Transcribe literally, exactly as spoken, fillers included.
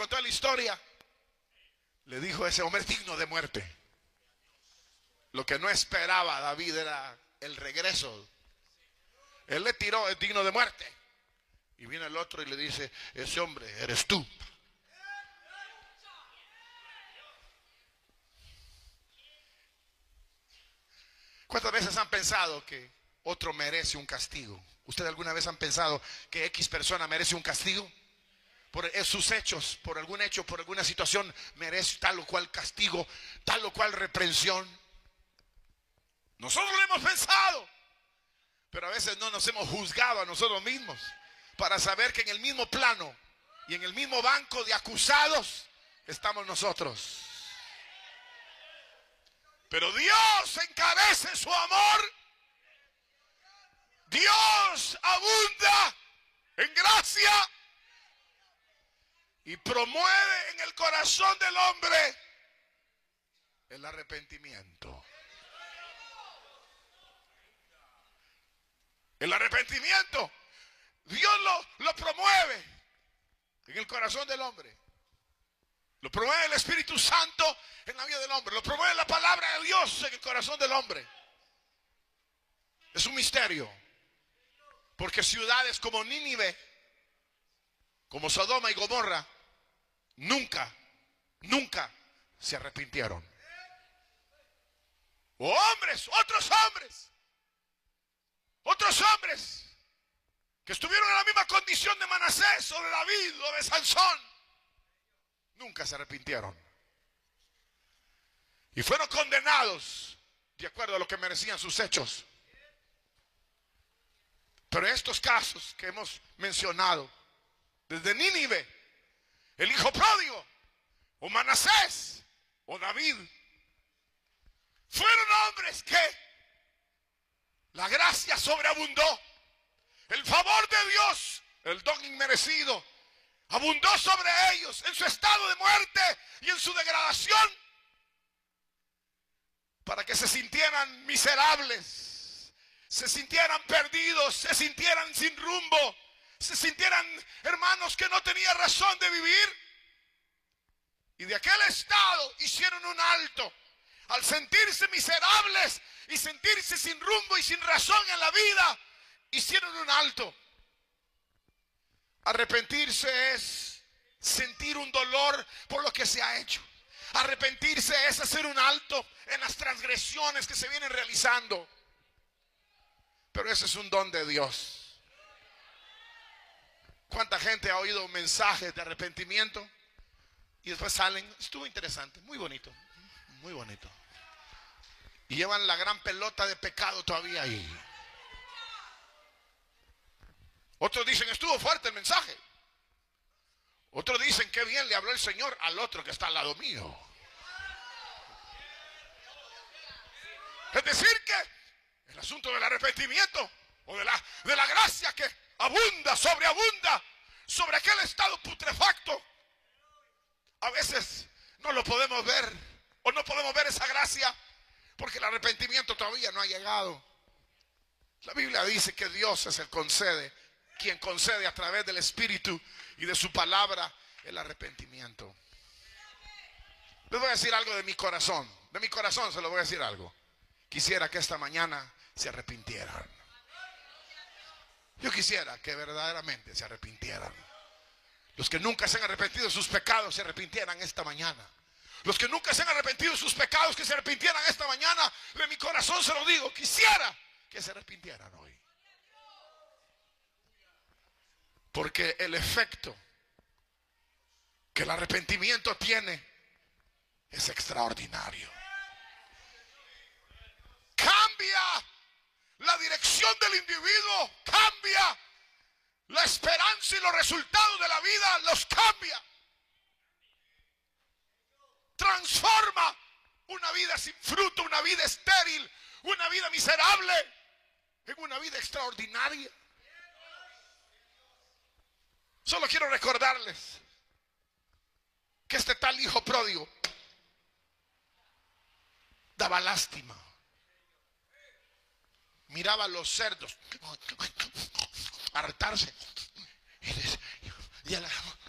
contó la historia, le dijo: ese hombre es digno de muerte. Lo que no esperaba David era el regreso. Él le tiró: es digno de muerte. Y viene el otro y le dice: ese hombre eres tú. ¿Cuántas veces han pensado que otro merece un castigo? ¿Ustedes alguna vez han pensado que X persona merece un castigo? Por sus hechos, por algún hecho, por alguna situación, merece tal o cual castigo, tal o cual reprensión. Nosotros lo hemos pensado, pero a veces no nos hemos juzgado a nosotros mismos para saber que en el mismo plano y en el mismo banco de acusados estamos nosotros. Pero Dios encarece su amor. Dios abunda en gracia y promueve en el corazón del hombre el arrepentimiento. El arrepentimiento, Dios lo, lo promueve en el corazón del hombre. Lo promueve el Espíritu Santo en la vida del hombre. Lo promueve la palabra de Dios en el corazón del hombre. Es un misterio. Porque ciudades como Nínive, como Sodoma y Gomorra, nunca, nunca se arrepintieron. O hombres, otros hombres, otros hombres que estuvieron en la misma condición de Manasés o de David o de Sansón, nunca se arrepintieron. Y fueron condenados de acuerdo a lo que merecían sus hechos. Pero estos casos que hemos mencionado, desde Nínive, el hijo pródigo, o Manasés, o David, fueron hombres que la gracia sobreabundó, el favor de Dios, el don inmerecido, abundó sobre ellos en su estado de muerte y en su degradación, para que se sintieran miserables, se sintieran perdidos, se sintieran sin rumbo, se sintieran hermanos que no tenían razón de vivir. Y de aquel estado hicieron un alto. Al sentirse miserables y sentirse sin rumbo y sin razón en la vida, hicieron un alto. Arrepentirse es sentir un dolor por lo que se ha hecho. Arrepentirse es hacer un alto en las transgresiones que se vienen realizando. Pero ese es un don de Dios. ¿Cuánta gente ha oído mensajes de arrepentimiento y después salen? Estuvo interesante, muy bonito, muy bonito. Y llevan la gran pelota de pecado todavía ahí. Otros dicen: estuvo fuerte el mensaje. Otros dicen: qué bien le habló el Señor al otro que está al lado mío. Es decir que el asunto del arrepentimiento o de la, de la gracia que abunda, sobreabunda sobre aquel estado putrefacto, a veces no lo podemos ver o no podemos ver esa gracia porque el arrepentimiento todavía no ha llegado. La Biblia dice que Dios es el concede, quien concede a través del Espíritu y de su palabra el arrepentimiento. Les voy a decir algo de mi corazón. De mi corazón se lo voy a decir algo. Quisiera que esta mañana se arrepintieran. Yo quisiera que verdaderamente se arrepintieran. Los que nunca se han arrepentido de sus pecados se arrepintieran esta mañana. Los que nunca se han arrepentido de sus pecados que se arrepintieran esta mañana. De mi corazón se lo digo. Quisiera que se arrepintieran hoy. Porque el efecto que el arrepentimiento tiene es extraordinario. Cambia la dirección del individuo, cambia la esperanza y los resultados de la vida, los cambia. Transforma una vida sin fruto, una vida estéril, una vida miserable en una vida extraordinaria. Solo quiero recordarles que este tal hijo pródigo daba lástima. Miraba a los cerdos hartarse y, y a la,